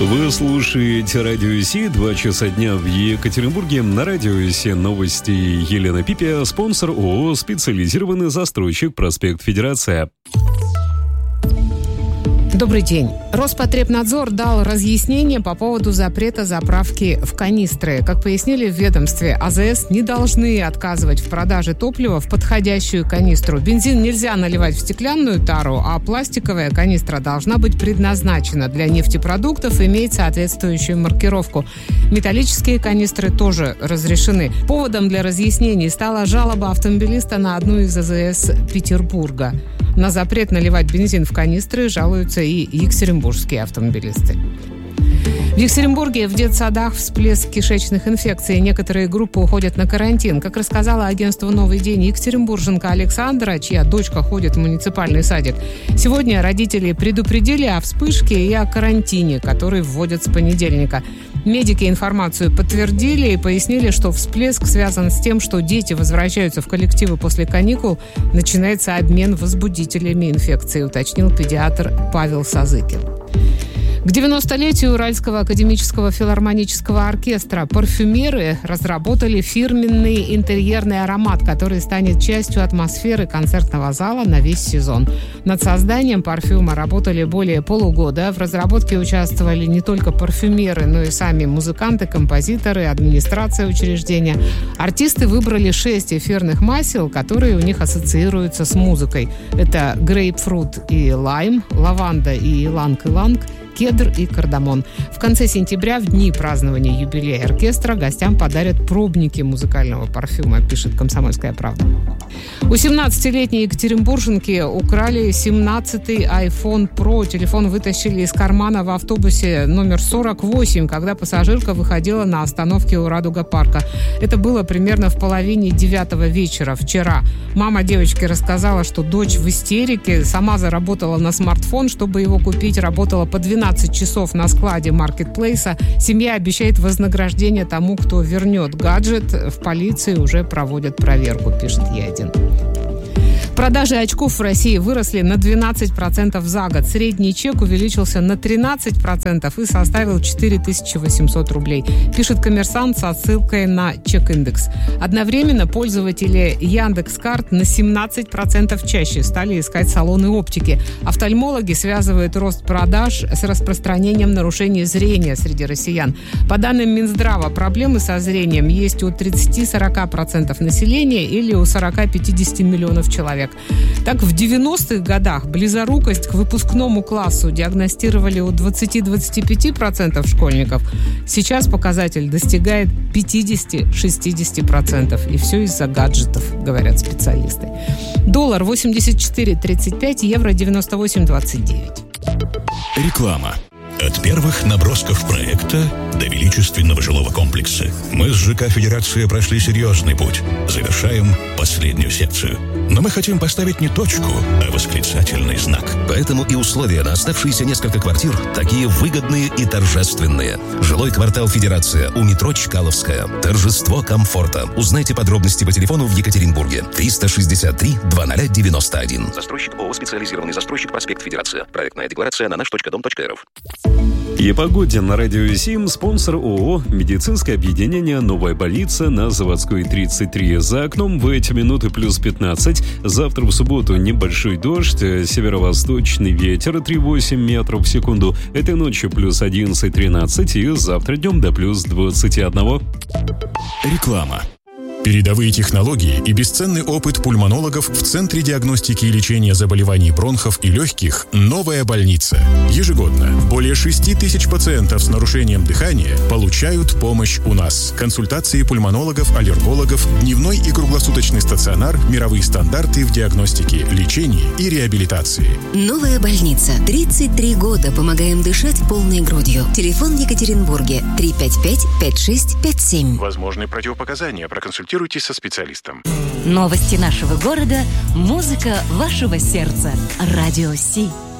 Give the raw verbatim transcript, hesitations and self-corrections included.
Вы слушаете Радио Си, два часа дня в Екатеринбурге. На Радио Си новости. Елена Пипия, спонсор ООО «Специализированный застройщик», проспект Федерация. Добрый день. Роспотребнадзор дал разъяснение по поводу запрета заправки в канистры. Как пояснили в ведомстве, АЗС не должны отказывать в продаже топлива в подходящую канистру. Бензин нельзя наливать в стеклянную тару, а пластиковая канистра должна быть предназначена для нефтепродуктов и иметь соответствующую маркировку. Металлические канистры тоже разрешены. Поводом для разъяснений стала жалоба автомобилиста на одну из АЗС Петербурга. На запрет наливать бензин в канистры жалуются и екатеринбургские автомобилисты. В Екатеринбурге в детсадах всплеск кишечных инфекций. Некоторые группы уходят на карантин. Как рассказала агентству «Новый день» екатеринбурженка Александра, чья дочка ходит в муниципальный садик, сегодня родители предупредили о вспышке и о карантине, который вводят с понедельника. Медики информацию подтвердили и пояснили, что всплеск связан с тем, что дети возвращаются в коллективы после каникул, начинается обмен возбудителями инфекции, уточнил педиатр Павел Сазыкин. К девяностолетию Уральского академического филармонического оркестра парфюмеры разработали фирменный интерьерный аромат, который станет частью атмосферы концертного зала на весь сезон. Над созданием парфюма работали более полугода. В разработке участвовали не только парфюмеры, но и сами музыканты, композиторы, администрация учреждения. Артисты выбрали шесть эфирных масел, которые у них ассоциируются с музыкой. Это грейпфрут и лайм, лаванда и иланг-иланг, кедр и кардамон. В конце сентября, в дни празднования юбилея оркестра, гостям подарят пробники музыкального парфюма, пишет «Комсомольская правда». У семнадцатилетней екатеринбурженки украли семнадцатый айфон про. Телефон вытащили из кармана в автобусе номер сорок восемь, когда пассажирка выходила на остановке у Радуга-парка. Это было примерно в половине девятого вечера вчера. Мама девочки рассказала, что дочь в истерике, сама заработала на смартфон, чтобы его купить, работала по двенадцать часов на складе маркетплейса. Семья обещает вознаграждение тому, кто вернет гаджет. В полиции уже проводят проверку, пишет Е один. Продажи очков в России выросли на двенадцать процентов за год. Средний чек увеличился на тринадцать процентов и составил четыре тысячи восемьсот рублей, пишет «Коммерсант» со ссылкой на чек-индекс. Одновременно пользователи Яндекс.Карт на семнадцать процентов чаще стали искать салоны оптики. Офтальмологи связывают рост продаж с распространением нарушений зрения среди россиян. По данным Минздрава, проблемы со зрением есть у тридцать-сорок процентов населения или у сорок-пятьдесят миллионов человек. Так, в девяностых годах близорукость к выпускному классу диагностировали у двадцать-двадцать пять процентов школьников. Сейчас показатель достигает пятьдесят-шестьдесят процентов. И все из-за гаджетов, говорят специалисты. Доллар восемьдесят четыре тридцать пять, евро девяносто восемь двадцать девять. Реклама. От первых набросков проекта до величественного жилого комплекса мы с ЖК «Федерация» прошли серьезный путь. Завершаем последнюю секцию. Но мы хотим поставить не точку, а восклицательный знак. Поэтому и условия на оставшиеся несколько квартир такие выгодные и торжественные. Жилой квартал «Федерация» у метро Чкаловская. Торжество комфорта. Узнайте подробности по телефону в Екатеринбурге. триста шестьдесят три двадцать девяносто один. Застройщик ООО «Специализированный застройщик», проспект Федерация. Проектная декларация на наш точка дом точка эр эф. И погоде на Радио Сим, спонсор ООО «Медицинское объединение Новая больница» на Заводской тридцать три. За окном в эти минуты плюс пятнадцать. Завтра в субботу небольшой дождь, северо-восточный ветер три целых восемь метров в секунду. Этой ночью плюс одиннадцать тринадцать и завтра днем до плюс двадцать один. Реклама. Передовые технологии и бесценный опыт пульмонологов в Центре диагностики и лечения заболеваний бронхов и легких «Новая больница». Ежегодно более шести тысяч пациентов с нарушением дыхания получают помощь у нас. Консультации пульмонологов, аллергологов, дневной и круглосуточный стационар, мировые стандарты в диагностике, лечении и реабилитации. «Новая больница». тридцать три года помогаем дышать полной грудью. Телефон в Екатеринбурге три пять пять пять шесть пять семь. Возможны противопоказания. Проконсультируйтесь со специалистом. Новости нашего города, музыка вашего сердца. Радио Си.